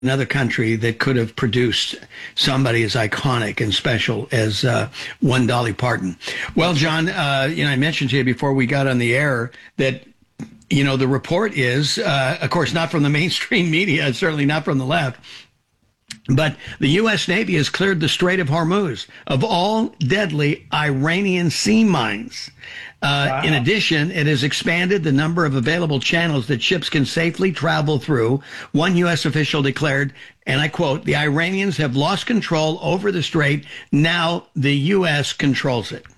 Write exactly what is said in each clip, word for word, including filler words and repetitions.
another country that could have produced somebody as iconic and special as uh, one Dolly Parton. Well, John, uh, you know, I mentioned to you before we got on the air that, you know, the report is, uh, of course, not from the mainstream media, certainly not from the left, but the U S. Navy has cleared the Strait of Hormuz of all deadly Iranian sea mines. Uh, wow. In addition, it has expanded the number of available channels that ships can safely travel through. One U S official declared, and I quote, "The Iranians have lost control over the strait. Now the U S controls it."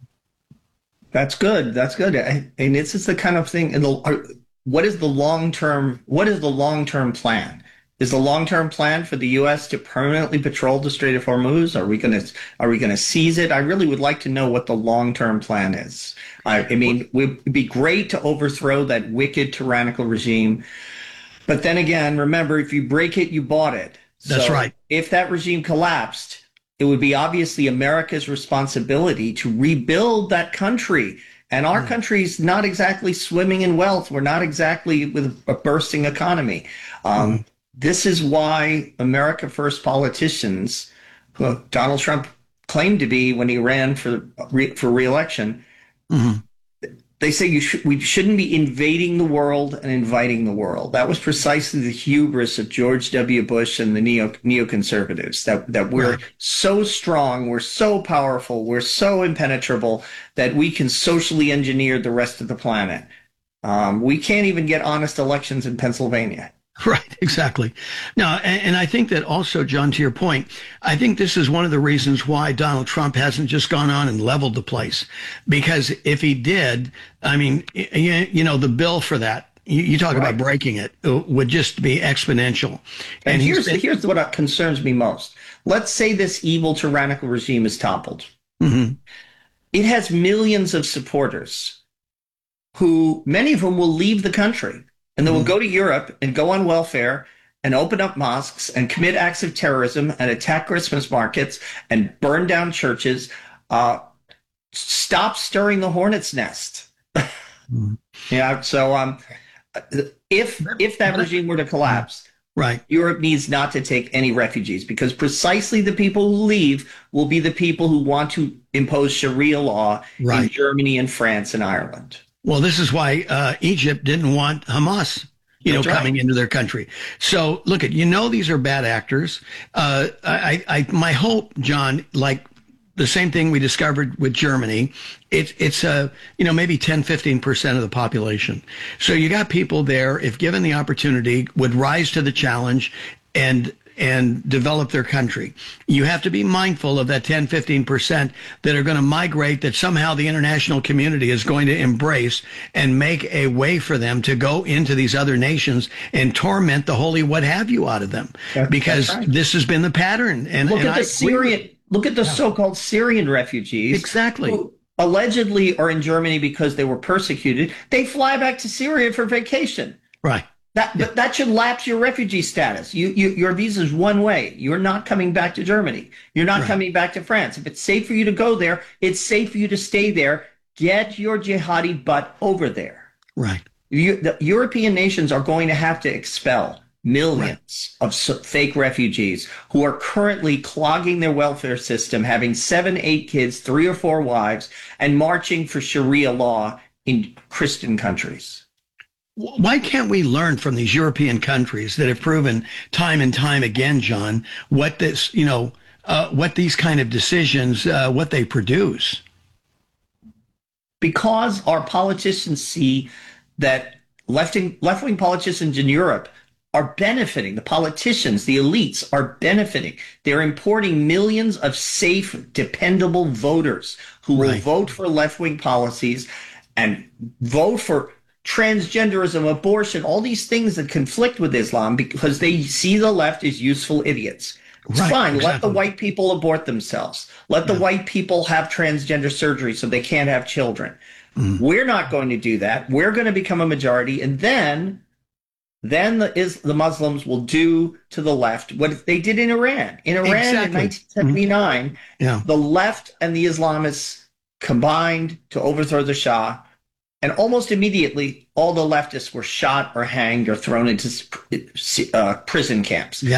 That's good. That's good. And this is the kind of thing. In the, what is the long term? What is the long term plan? Is the long-term plan for the U S to permanently patrol the Strait of Hormuz? Are we going to are we going to seize it? I really would like to know what the long-term plan is. I, I mean, it would be great to overthrow that wicked, tyrannical regime. But then again, remember, if you break it, you bought it. That's so right. If that regime collapsed, it would be obviously America's responsibility to rebuild that country. And our mm. country's not exactly swimming in wealth. We're not exactly with a bursting economy. Um, mm. This is why America First politicians, who Donald Trump claimed to be when he ran for re, for re-election, mm-hmm. they say you sh- we shouldn't be invading the world and inviting the world. That was precisely the hubris of George W. Bush and the neo neoconservatives. That that we're right. so strong, we're so powerful, we're so impenetrable that we can socially engineer the rest of the planet. Um, we can't even get honest elections in Pennsylvania. Right, exactly. Now, and, and I think that also, John, to your point, I think this is one of the reasons why Donald Trump hasn't just gone on and leveled the place. Because if he did, I mean, you, you know, the bill for that, you, you talk right. about breaking it, it, would just be exponential. And, and here's, been, here's what concerns me most. Let's say this evil, tyrannical regime is toppled. Mm-hmm. It has millions of supporters who, many of whom will leave the country. And they will go to Europe and go on welfare and open up mosques and commit acts of terrorism and attack Christmas markets and burn down churches. Uh, stop stirring the hornet's nest. mm. Yeah. So um, if if that regime were to collapse, right, Europe needs not to take any refugees, because precisely the people who leave will be the people who want to impose Sharia law right. in Germany and France and Ireland. Well, this is why uh, Egypt didn't want Hamas, you That's know, coming right. into their country. So, look at, you know, these are bad actors. Uh, I, I, my hope, John, like the same thing we discovered with Germany, it, it's, uh, you know, maybe ten, fifteen percent of the population. So you got people there, if given the opportunity, would rise to the challenge and and develop their country. You have to be mindful of that ten, fifteen percent that are going to migrate, that somehow the international community is going to embrace and make a way for them to go into these other nations and torment the holy what have you out of them. That's, because that's right. this has been the pattern. And look and at the I, Syrian, we, look at the yeah. so-called Syrian refugees. Exactly. Who allegedly are in Germany because they were persecuted. They fly back to Syria for vacation. Right. That, yeah. But that should lapse your refugee status. You, you, your visa is one way. You're not coming back to Germany. You're not right. coming back to France. If it's safe for you to go there, it's safe for you to stay there. Get your jihadi butt over there. Right. You, the European nations are going to have to expel millions right. of so, fake refugees who are currently clogging their welfare system, having seven, eight kids, three or four wives, and marching for Sharia law in Christian countries. Why can't we learn from these European countries that have proven time and time again, John, what this, you know, uh, what these kind of decisions, uh, what they produce? Because our politicians see that left-wing, left-wing politicians in Europe are benefiting. The politicians, the elites are benefiting. They're importing millions of safe, dependable voters who right. will vote for left-wing policies and vote for transgenderism, abortion, all these things that conflict with Islam because they see the left as useful idiots. It's right, fine. Exactly. Let the white people abort themselves. Let the yeah. white people have transgender surgery so they can't have children. Mm. We're not going to do that. We're going to become a majority. And then, then the, is, the Muslims will do to the left what they did in Iran. In Iran exactly. in nineteen seventy-nine, mm. yeah. the left and the Islamists combined to overthrow the Shah. And almost immediately, all the leftists were shot or hanged or thrown into uh, prison camps.